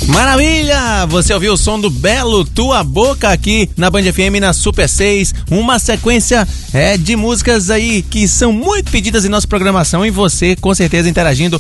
Maravilha! Você ouviu o som do Belo Tua Boca aqui na Band FM na Super 6. Uma sequência de músicas aí que são muito pedidas em nossa programação e você com certeza interagindo